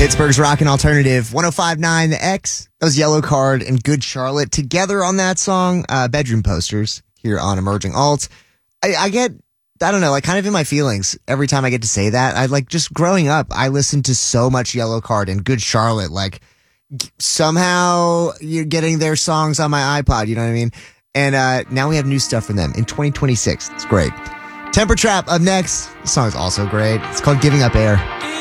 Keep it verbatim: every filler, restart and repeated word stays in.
Pittsburgh's rockin' alternative, one oh five point nine The X. That was Yellow Card and Good Charlotte together on that song. Uh, bedroom posters here on Emerging Alt. I, I get, I don't know, like kind of in my feelings every time I get to say that. I like just growing up, I listened to so much Yellow Card and Good Charlotte. Like g- somehow you're getting their songs on my iPod, you know what I mean? And uh, now we have new stuff from them in twenty twenty-six. It's great. Temper Trap up next. The song's also great. It's called Giving Up Air.